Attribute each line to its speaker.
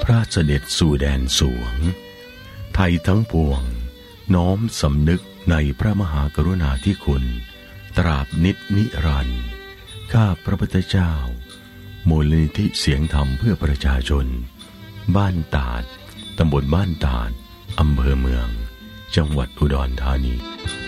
Speaker 1: พระเสด็จสู่แดนสวงไทยทั้งปวงน้อมสำนึกในพระมหากรุณาธิคุณตราบนิจนิรันดร์ข้าพระพุทธเจ้ามูลนิธิเสียงธรรมเพื่อประชาชนบ้านตาดตำบลบ้านตาดอำเภอเมืองจังหวัดอุดรธานี